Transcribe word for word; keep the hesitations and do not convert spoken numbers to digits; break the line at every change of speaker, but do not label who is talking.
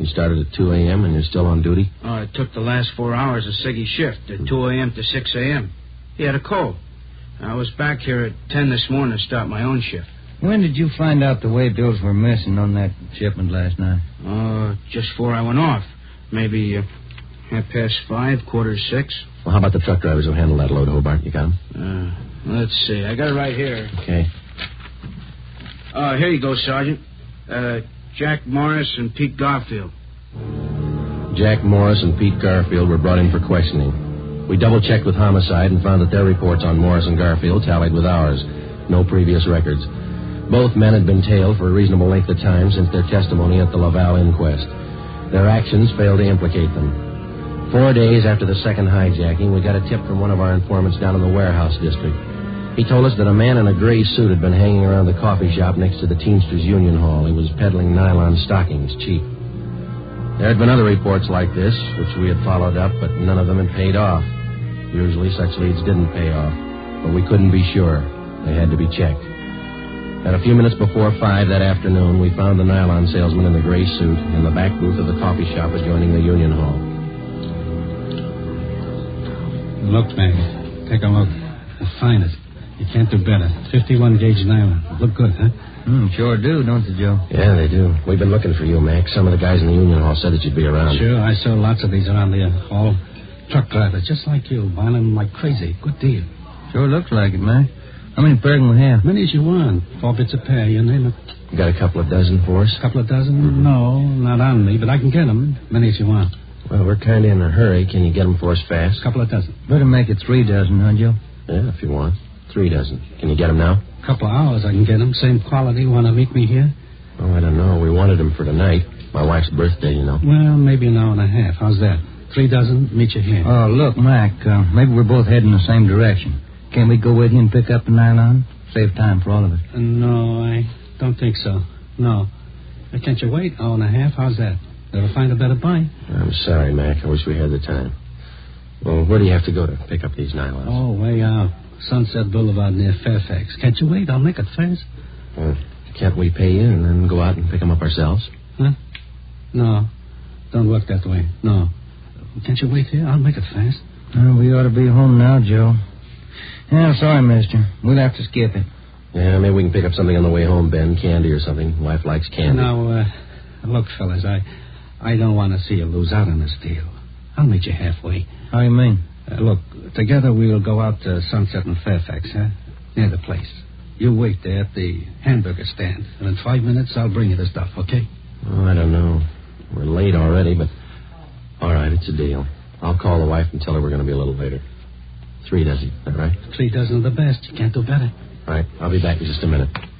You started at two a.m. and you're still on duty?
Oh, it took the last four hours of Siggy's shift, at two a.m. to six a.m. He had a cold. I was back here at ten this morning to start my own shift.
When did you find out the way bills were missing on that shipment last night?
Uh, just before I went off. Maybe uh, half past five, quarter to six.
Well, how about the truck drivers who handled that load, Hobart? You got them?
Uh, let's see. I got it right here.
Okay.
Uh, here you go, Sergeant. Uh, Jack Morris and Pete Garfield.
Jack Morris and Pete Garfield were brought in for questioning. We double-checked with Homicide and found that their reports on Morris and Garfield tallied with ours. No previous records. Both men had been tailed for a reasonable length of time since their testimony at the Laval inquest. Their actions failed to implicate them. Four days after the second hijacking, we got a tip from one of our informants down in the warehouse district. He told us that a man in a gray suit had been hanging around the coffee shop next to the Teamsters Union Hall. He was peddling nylon stockings, cheap. There had been other reports like this, which we had followed up, but none of them had paid off. Usually such leads didn't pay off, but we couldn't be sure. They had to be checked. At a few minutes before five that afternoon, we found the nylon salesman in the gray suit in the back booth of the coffee shop adjoining the Union Hall.
Look, Mag. Take a look. Fine it. You can't do better. fifty-one gauge nylon. Look good, huh?
Mm, sure do, don't they, Joe?
Yeah, they do. We've been looking for you, Mac. Some of the guys in the Union Hall said that you'd be around.
Sure, I saw lots of these around the hall. Truck drivers, just like you, buying them like crazy. Good deal.
Sure looks like it, man. How many pair can we have?
Many as you want. Four bits a pair, you name it.
You got a couple of dozen for us?
A couple of dozen?
Mm-hmm.
No, not on me, but I can get them. Many as you want.
Well, we're kind of in a hurry. Can you get them for us fast?
A couple of dozen.
Better make it three dozen, huh, Joe?
Yeah, if you want. Three dozen. Can you get them now?
A couple of hours I can get them. Same quality. Want to meet me here?
Oh, I don't know. We wanted them for tonight. My wife's birthday, you know.
Well, maybe an hour and a half. How's that? Three dozen, meet you here.
Oh, look, Mac, uh, maybe we're both heading the same direction. Can't we go with you and pick up the nylon? Save time for all of us.
Uh, no, I don't think so. No. Uh, can't you wait? Hour and a half? How's that? Ever find a better buy?
I'm sorry, Mac. I wish we had the time. Well, where do you have to go to pick up these nylons?
Oh, way out. Sunset Boulevard near Fairfax. Can't you wait? I'll make it fast.
Uh, can't we pay you and then go out and pick them up ourselves?
Huh? No. Don't work that way. No. Can't you wait here? I'll make it fast.
Oh, we ought to be home now, Joe. Yeah, sorry, mister. We'll have to skip it.
Yeah, maybe we can pick up something on the way home, Ben. Candy or something. Wife likes candy.
Now, uh, look, fellas, I I don't want to see you lose out on this deal. I'll meet you halfway.
How you mean?
Uh, look, together we'll go out to Sunset and Fairfax, huh? Near the place. You wait there at the hamburger stand, and in five minutes I'll bring you the stuff, okay?
Oh, I don't know. We're late already, but... All right, it's a deal. I'll call the wife and tell her we're going to be a little later. Three dozen, is that right?
Three dozen of the best. You can't do better.
All right, I'll be back in just a minute.